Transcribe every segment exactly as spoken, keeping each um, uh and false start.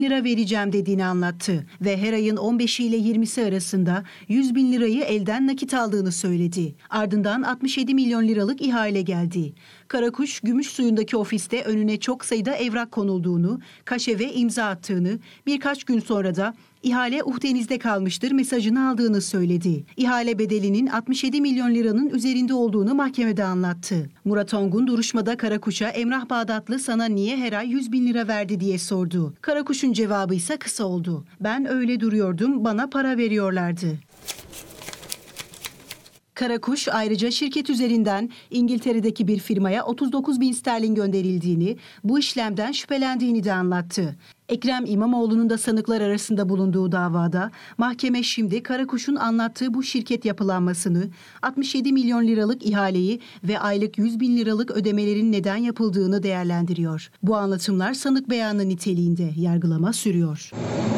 lira vereceğim dediğini anlattı ve her ayın on beşi ile yirmisi arasında yüz bin lirayı elden nakit aldığını söyledi. Ardından altmış yedi milyon liralık ihale geldi. Karakuş, Gümüşsuyu'ndaki ofiste önüne çok sayıda evrak konulduğunu, kaşe ve imza attığını, birkaç gün sonra da ihale uhdenizde kalmıştır mesajını aldığını söyledi. İhale bedelinin altmış yedi milyon liranın üzerinde olduğunu mahkemede anlattı. Murat Ongun duruşmada Karakuş'a Emrah Bağdatlı sana niye her ay yüz bin lira verdi diye sordu. Karakuş'un cevabı ise kısa oldu. Ben öyle duruyordum, bana para veriyorlardı. Karakuş ayrıca şirket üzerinden İngiltere'deki bir firmaya otuz dokuz bin sterlin gönderildiğini, bu işlemden şüphelendiğini de anlattı. Ekrem İmamoğlu'nun da sanıklar arasında bulunduğu davada mahkeme şimdi Karakuş'un anlattığı bu şirket yapılanmasını, altmış yedi milyon liralık ihaleyi ve aylık yüz bin liralık ödemelerin neden yapıldığını değerlendiriyor. Bu anlatımlar sanık beyanı niteliğinde, yargılama sürüyor.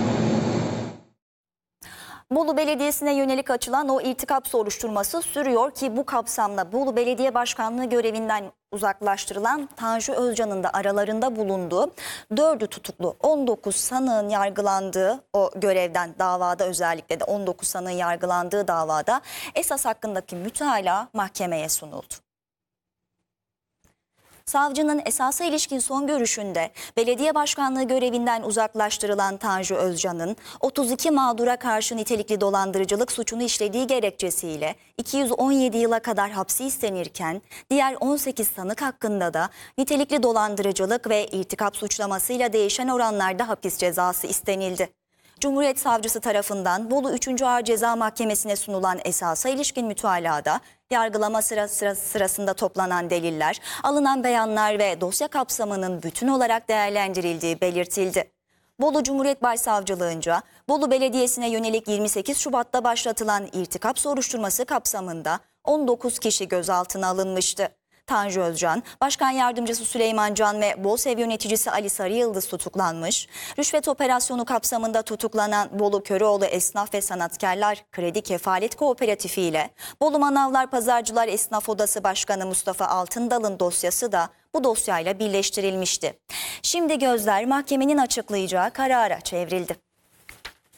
Bolu Belediyesi'ne yönelik açılan o irtikap soruşturması sürüyor ki bu kapsamda Bolu Belediye Başkanlığı görevinden uzaklaştırılan Tanju Özcan'ın da aralarında bulunduğu dördü tutuklu on dokuz sanığın yargılandığı o görevden davada özellikle de on dokuz sanığın yargılandığı davada esas hakkındaki mütalaa mahkemeye sunuldu. Savcının esasa ilişkin son görüşünde belediye başkanlığı görevinden uzaklaştırılan Tanju Özcan'ın otuz iki mağdura karşı nitelikli dolandırıcılık suçunu işlediği gerekçesiyle iki yüz on yedi yıla kadar hapsi istenirken diğer on sekiz sanık hakkında da nitelikli dolandırıcılık ve irtikap suçlamasıyla değişen oranlarda hapis cezası istenildi. Cumhuriyet Savcısı tarafından Bolu üçüncü Ağır Ceza Mahkemesi'ne sunulan esasa ilişkin mütalada yargılama sırası, sırası sırasında toplanan deliller, alınan beyanlar ve dosya kapsamının bütün olarak değerlendirildiği belirtildi. Bolu Cumhuriyet Başsavcılığınca Bolu Belediyesi'ne yönelik yirmi sekiz Şubat'ta başlatılan irtikap soruşturması kapsamında on dokuz kişi gözaltına alınmıştı. Tanju Özcan, Başkan Yardımcısı Süleyman Can ve BOSEV yöneticisi Ali Sarıyıldız tutuklanmış. Rüşvet operasyonu kapsamında tutuklanan Bolu Köroğlu Esnaf ve Sanatkarlar Kredi Kefalet Kooperatifi ile Bolu Manavlar Pazarcılar Esnaf Odası Başkanı Mustafa Altındal'ın dosyası da bu dosyayla birleştirilmişti. Şimdi gözler mahkemenin açıklayacağı karara çevrildi.